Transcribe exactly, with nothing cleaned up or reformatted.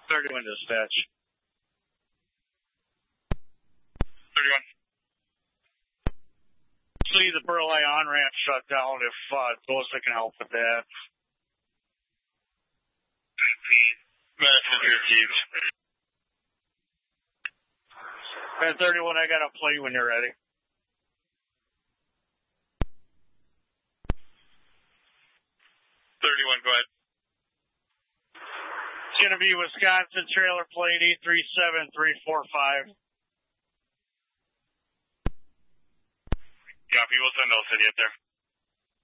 thirty-one dispatch. thirty-one. See the Burleigh on-ramp shut down if uh, those that can help with that. Message received. ten thirty-one, I got a play when you're ready. thirty-one, go ahead. It's going to be Wisconsin trailer plate eight three seven three four five. Copy, we'll send those city up there.